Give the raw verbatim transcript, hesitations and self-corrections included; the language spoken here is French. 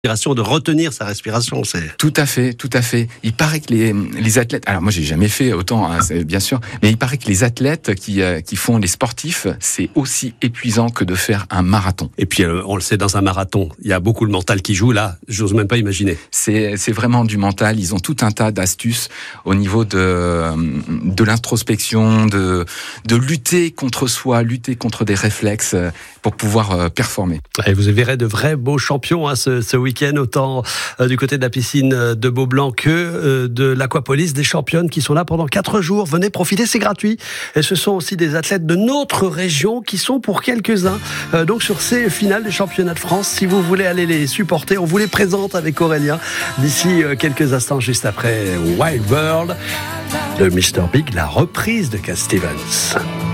de retenir sa respiration. C'est... Tout à fait, tout à fait. Il paraît que les, les athlètes, alors moi j'ai jamais fait autant, hein, c'est, bien sûr, mais il paraît que les athlètes qui, euh, qui font les sportifs, c'est aussi épuisant que de faire un marathon. Et puis euh, on le sait, dans un marathon, il y a beaucoup le mental qui joue, là, j'ose même pas imaginer. C'est, c'est vraiment du mental, ils ont tout un tas d'astuces au niveau de, de l'introspection, de, de lutter contre soi, lutter contre des réflexes pour pouvoir euh, performer. Et vous verrez de vrais beaux champions hein, ce, ce week-end, autant euh, du côté de la piscine de Beaublanc que euh, de l'Aquapolis, des championnes qui sont là pendant quatre jours. Venez profiter, c'est gratuit. Et ce sont aussi des athlètes de notre région qui sont pour quelques-uns. Euh, donc sur ces finales des championnats de France, si vous voulez aller les supporter, on vous les présente avec Aurélien d'ici euh, quelques instants, juste après Wild World de mister Big, la reprise de Cat Stevens.